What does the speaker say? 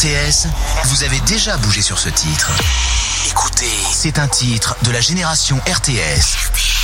RTS, vous avez déjà bougé sur ce titre. Écoutez, c'est un titre de la génération RTS.